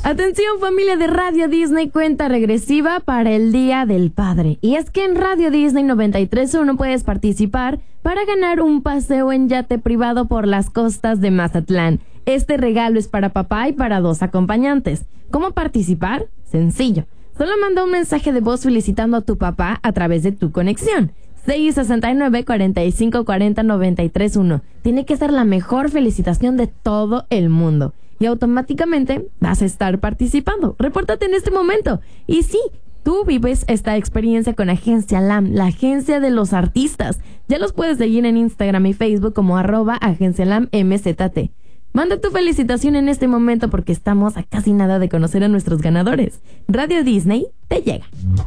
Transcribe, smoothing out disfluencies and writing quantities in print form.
Atención, familia de Radio Disney, cuenta regresiva para el Día del Padre. Y es que en Radio Disney 93.1 puedes participar para ganar un paseo en yate privado por las costas de Mazatlán. Este regalo es para papá y para 2 acompañantes. ¿Cómo participar? Sencillo. Solo manda un mensaje de voz felicitando a tu papá a través de tu conexión. 669-4540-931. Tiene que ser la mejor felicitación de todo el mundo. Y automáticamente vas a estar participando. Repórtate en este momento. Y sí, tú vives esta experiencia con Agencia LAM, la agencia de los artistas. Ya los puedes seguir en Instagram y Facebook como @agencialamMZT. Manda tu felicitación en este momento porque estamos a casi nada de conocer a nuestros ganadores. Radio Disney te llega.